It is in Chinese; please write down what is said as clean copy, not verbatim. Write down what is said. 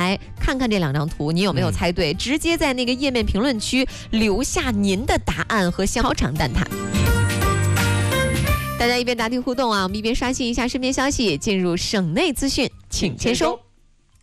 来看看这2张图，你有没有猜对？直接在那个页面评论区留下您的答案和香肠蛋挞。大家一边答题互动啊，我们一边刷新一下身边消息，进入省内资讯，请签收。